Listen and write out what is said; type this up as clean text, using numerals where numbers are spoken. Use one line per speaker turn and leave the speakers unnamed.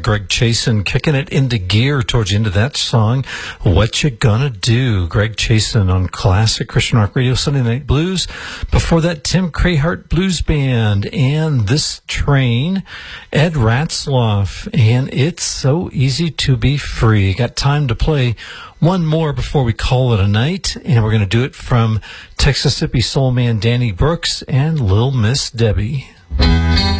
Greg Chasin kicking it into gear towards the end of that song. What You Gonna Do? Greg Chasin on Classic Christian Rock Radio, Sunday Night Blues. Before that, Tim Crahart Blues Band and This Train, Ed Ratzloff, and It's So Easy to Be Free. Got time to play one more before we call it a night, and we're going to do it from Texas Soul Man Danny Brooks and Lil Miss Debbie.